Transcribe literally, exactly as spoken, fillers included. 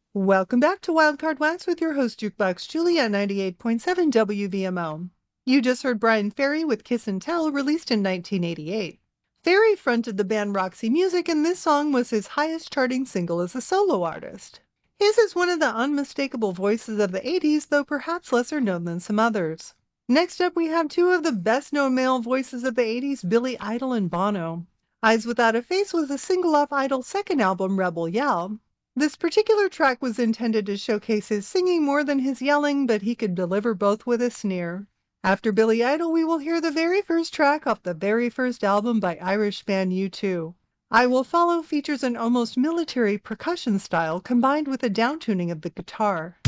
Welcome back to Wildcard Wax with your host Jukebox Julie at ninety-eight point seven W V M O. You just heard Bryan Ferry with Kiss and Tell, released in nineteen eighty-eight. Ferry fronted the band Roxy Music, and this song was his highest charting single as a solo artist. His is one of the unmistakable voices of the eighties, though perhaps lesser known than some others. Next up, we have two of the best-known male voices of the eighties, Billy Idol and Bono. Eyes Without a Face was a single off Idol's second album, Rebel Yell. This particular track was intended to showcase his singing more than his yelling, but he could deliver both with a sneer. After Billy Idol, we will hear the very first track off the very first album by Irish band U two. I Will Follow features an almost military percussion style combined with a downtuning of the guitar.